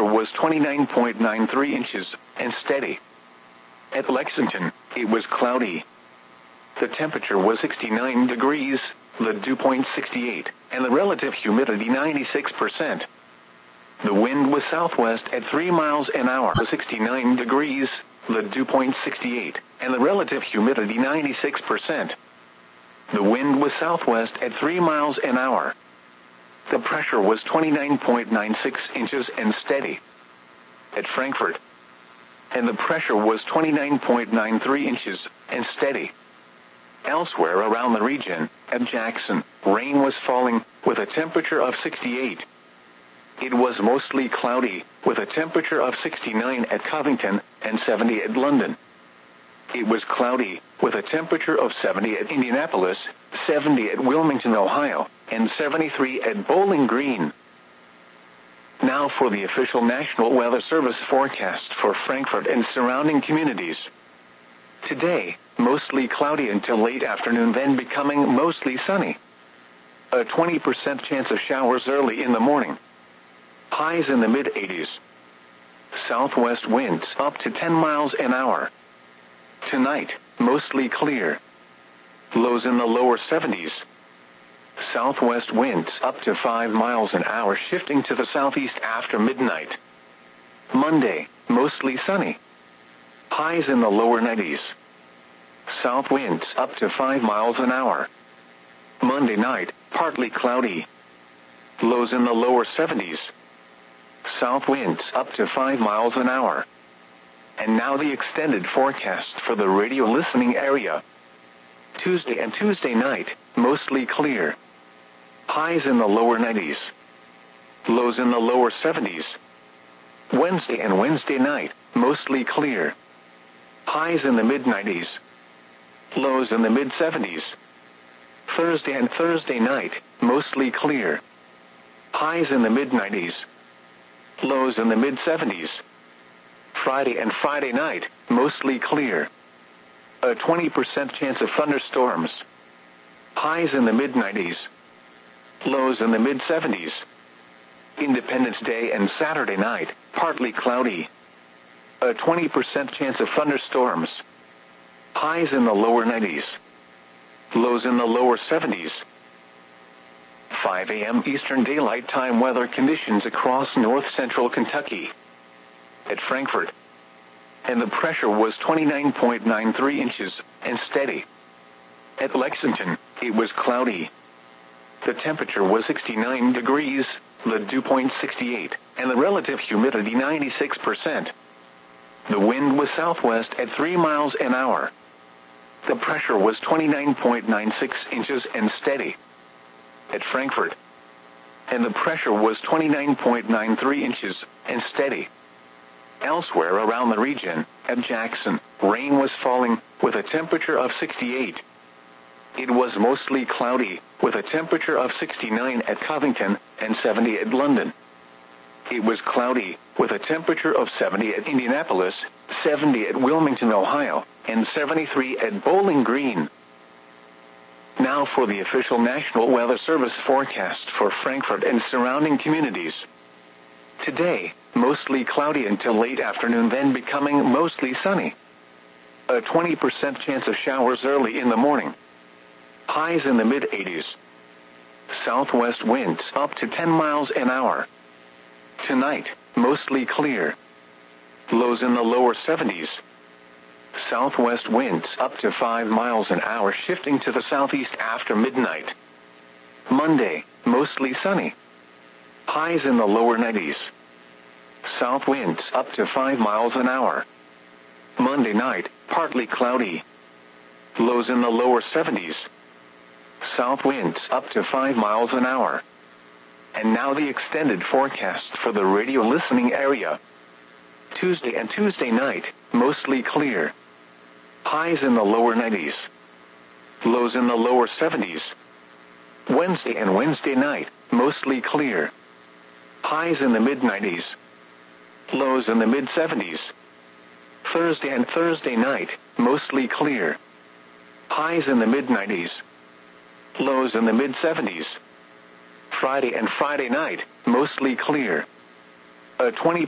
was 29.93 inches, and steady. At Lexington, it was cloudy. The temperature was 69 degrees, the dew point 68, and the relative humidity 96%. The wind was southwest at 3 miles an hour. 69 degrees, the dew point 68, and the relative humidity 96%. The wind was southwest at 3 miles an hour. The pressure was 29.96 inches and steady. At Frankfort, and the pressure was 29.93 inches and steady. Elsewhere around the region, at Jackson, rain was falling, with a temperature of 68. It was mostly cloudy, with a temperature of 69 at Covington and 70 at London. It was cloudy, with a temperature of 70 at Indianapolis, 70 at Wilmington, Ohio, and 73 at Bowling Green. Now for the official National Weather Service forecast for Frankfort and surrounding communities. Today, mostly cloudy until late afternoon, then becoming mostly sunny. A 20% chance of showers early in the morning. Highs in the mid-80s. Southwest winds up to 10 miles an hour. Tonight, mostly clear. Lows in the lower 70s. Southwest winds up to 5 miles an hour, shifting to the southeast after midnight. Monday, mostly sunny. Highs in the lower 90s. South winds up to 5 miles an hour. Monday night, partly cloudy. Lows in the lower 70s. South winds up to 5 miles an hour. And now the extended forecast for the radio listening area. Tuesday and Tuesday night, mostly clear. Highs in the lower 90s. Lows in the lower 70s. Wednesday and Wednesday night, mostly clear. Highs in the mid-90s. Lows in the mid-70s. Thursday and Thursday night, mostly clear. Highs in the mid-90s. Lows in the mid-70s. Friday and Friday night, mostly clear. A 20% chance of thunderstorms. Highs in the mid-90s. Lows in the mid-70s. Independence Day and Saturday night, partly cloudy. A 20% chance of thunderstorms. Highs in the lower 90s. Lows in the lower 70s. 5 a.m. Eastern Daylight Time weather conditions across north-central Kentucky. At Frankfort, and the pressure was 29.93 inches and steady. At Lexington, it was cloudy. The temperature was 69 degrees, the dew point 68, and the relative humidity 96%. The wind was southwest at 3 miles an hour. The pressure was 29.96 inches and steady. At Frankfort, and the pressure was 29.93 inches and steady. Elsewhere around the region, at Jackson, rain was falling, with a temperature of 68. It was mostly cloudy, with a temperature of 69 at Covington and 70 at London. It was cloudy, with a temperature of 70 at Indianapolis, 70 at Wilmington, Ohio, and 73 at Bowling Green. Now for the official National Weather Service forecast for Frankfort and surrounding communities. Today, mostly cloudy until late afternoon, then becoming mostly sunny. A 20% chance of showers early in the morning. Highs in the mid-80s. Southwest winds up to 10 miles an hour. Tonight, mostly clear. Lows in the lower 70s. Southwest winds up to 5 miles an hour, shifting to the southeast after midnight. Monday, mostly sunny. Highs in the lower 90s. South winds up to 5 miles an hour. Monday night, partly cloudy. Lows in the lower 70s. South winds up to 5 miles an hour. And now the extended forecast for the radio listening area. Tuesday and Tuesday night, mostly clear. Highs in the lower 90s. Lows in the lower 70s. Wednesday and Wednesday night, mostly clear. Highs in the mid-90s. Lows in the mid-70s. Thursday and Thursday night, mostly clear. Highs in the mid-90s. Lows in the mid-70s. Friday and Friday night, mostly clear. A 20%